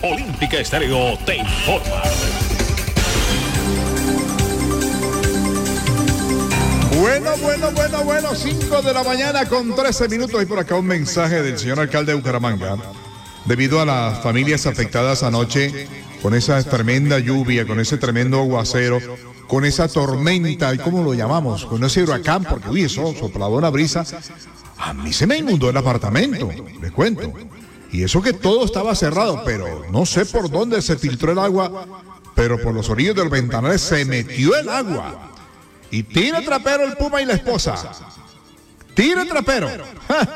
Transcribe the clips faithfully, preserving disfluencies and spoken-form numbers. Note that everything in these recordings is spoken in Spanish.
Olímpica Estéreo te informa. Bueno, bueno, bueno, bueno, cinco de la mañana con trece minutos y por acá un mensaje del señor alcalde de Bucaramanga. Debido a las familias afectadas anoche con esa tremenda lluvia, con ese tremendo aguacero, con esa tormenta, ¿cómo lo llamamos? Con ese huracán, porque uy, eso soplaba una brisa. A mí se me inundó el apartamento, les cuento. Y eso que todo estaba cerrado, pero no sé por dónde se filtró el agua, pero por los orillos de los ventanales se metió el agua. Y tira trapero el Puma y la esposa. Tira trapero. ¡Ja!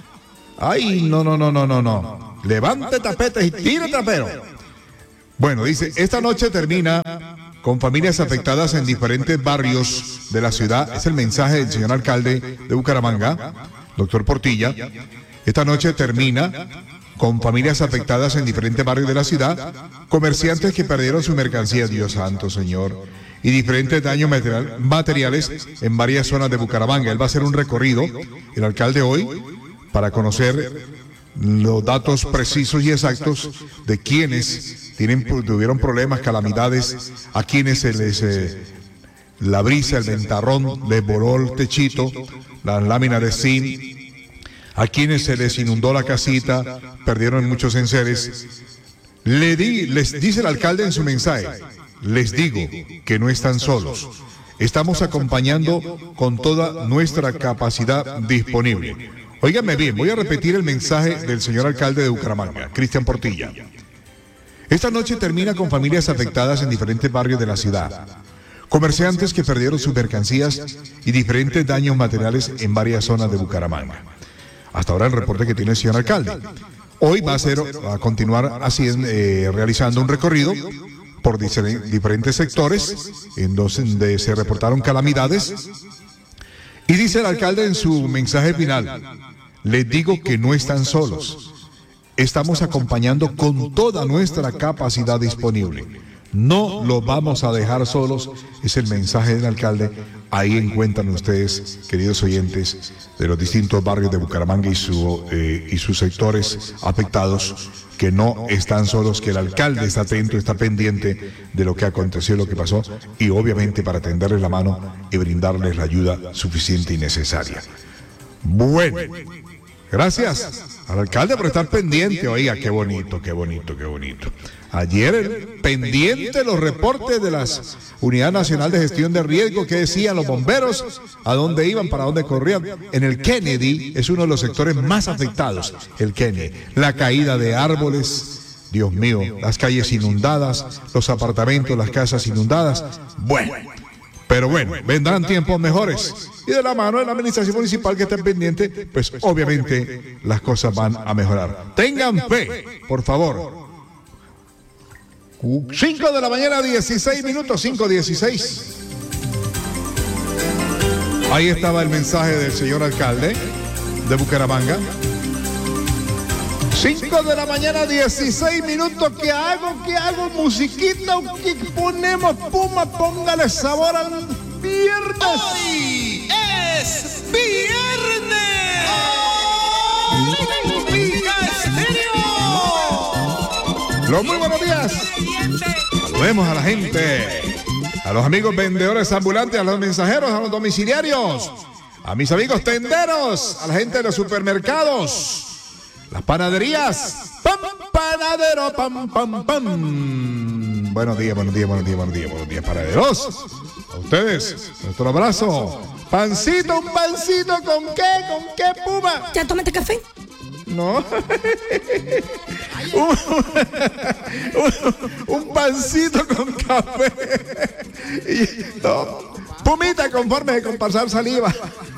Ay, no, no, no, no, no, no. Levante tapetes y tire trapero. Bueno, dice, esta noche termina con familias afectadas en diferentes barrios de la ciudad. Es el mensaje del señor alcalde de Bucaramanga, doctor Portilla. Esta noche termina con familias afectadas en diferentes barrios de la ciudad, comerciantes que perdieron su mercancía, Dios santo, Señor, y diferentes daños material, materiales en varias zonas de Bucaramanga. Él va a hacer un recorrido, el alcalde hoy, para conocer los datos precisos y exactos de quienes tienen, tuvieron problemas, calamidades, a quienes se les, eh, la brisa, el ventarrón, les voló el techito, las láminas de zinc, a quienes se les inundó la casita, perdieron muchos enseres. Le di, les dice el alcalde en su mensaje, les digo que no están solos. Estamos acompañando con toda nuestra capacidad disponible. Óigame bien, voy a repetir el mensaje del señor alcalde de Bucaramanga, Cristian Portilla. Esta noche termina con familias afectadas en diferentes barrios de la ciudad, comerciantes que perdieron sus mercancías y diferentes daños materiales en varias zonas de Bucaramanga. Hasta ahora el reporte que tiene el señor alcalde. Hoy va a, ser, a continuar así, eh, realizando un recorrido por diferentes sectores en donde se reportaron calamidades. Y dice el alcalde en su mensaje final, les digo que no están solos. Estamos acompañando con toda nuestra capacidad disponible. No los vamos a dejar solos, es el mensaje del alcalde. Ahí encuentran ustedes, queridos oyentes, de los distintos barrios de Bucaramanga y, su, eh, y sus sectores afectados, que no están solos, que el alcalde está atento, está pendiente de lo que aconteció, lo que pasó, y obviamente para tenderles la mano y brindarles la ayuda suficiente y necesaria. Bueno, gracias al alcalde por estar pendiente. Oiga, qué bonito, qué bonito, qué bonito. Ayer el, pendiente los reportes de las Unidad Nacional de Gestión de Riesgo, que decían los bomberos, a dónde iban, para dónde corrían. En el Kennedy es uno de los sectores más afectados, el Kennedy. La caída de árboles, Dios mío, las calles inundadas, los apartamentos, las casas inundadas. Bueno, pero bueno, vendrán tiempos mejores. Y de la mano de la administración municipal que está pendiente, pues obviamente las cosas van a mejorar. Tengan fe, por favor. cinco de la mañana, dieciséis minutos, cinco dieciséis. Ahí estaba el mensaje del señor alcalde de Bucaramanga. cinco de la mañana, dieciséis minutos. ¿Qué hago? ¿Qué hago? Musiquita. ¿Qué ponemos? Puma, póngale sabor al viernes. Hoy es viernes. Olímpica Estéreo. Los muy buenos días. Saludemos a la gente, a los amigos vendedores ambulantes, a los mensajeros, a los domiciliarios, a mis amigos tenderos, a la gente de los supermercados, las panaderías. Pam, panadero, pam, pam, pam. Buenos días, buenos días, buenos días, buenos días, buenos días, panaderos. A ustedes, nuestro abrazo. Pancito, un pancito, ¿con qué? ¿Con qué, Puma? ¿Ya tomaste café? No. un, un, un pancito con café. Y, no. Pumita, conforme con pasar saliva.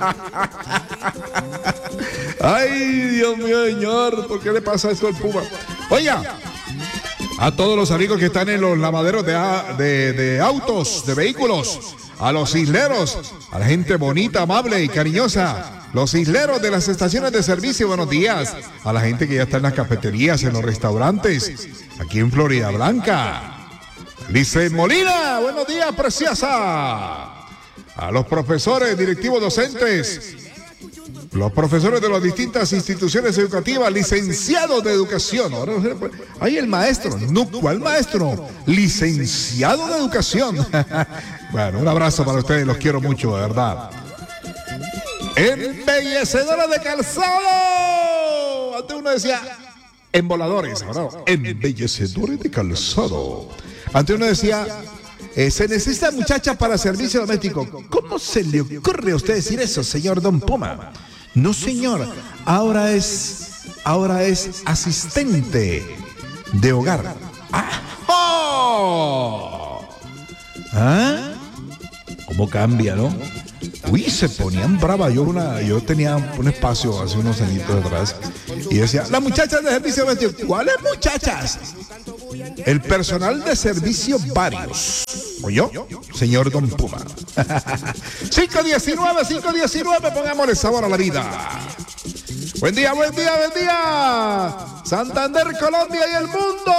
Ay, Dios mío, señor, ¿por qué le pasa esto al Puma? Oiga, a todos los amigos que están en los lavaderos de, de, de autos, de vehículos, a los isleros, a la gente bonita, amable y cariñosa, los isleros de las estaciones de servicio, buenos días. A la gente que ya está en las cafeterías, en los restaurantes, aquí en Florida Blanca. Lice Molina, buenos días, preciosa. A los profesores, directivos, docentes, Los profesores de las distintas instituciones educativas, licenciados de educación. Ahora, ahí el maestro. No, ¿cuál maestro? Licenciado de educación. Bueno, un abrazo para ustedes, los quiero mucho, de verdad. Embellecedores de calzado. Antes uno decía emboladores, ahora embellecedores de calzado. Antes uno decía eh, se necesita muchachas para servicio doméstico. ¿Cómo se le ocurre a usted decir eso, señor Don Puma? No, señor, ahora es, ahora es asistente de hogar. ¡Ah! ¡Oh! ¿Ah? ¿Cómo cambia, no? Uy, se ponían bravas. Yo, una, yo tenía un espacio hace unos añitos atrás y decía, las muchachas de servicio doméstico. ¿Cuáles muchachas? El personal de servicio varios. ¿O yo? Señor Don Puma. cinco diecinueve, cinco diecinueve, pongámosle sabor a la vida. Buen día, buen día, buen día. Santander, Colombia y el mundo.